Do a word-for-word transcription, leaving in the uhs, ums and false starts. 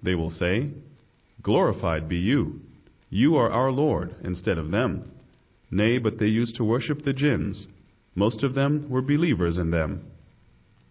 They will say, "Glorified be you. You are our Lord," instead of them. Nay, but they used to worship the jinns. Most of them were believers in them.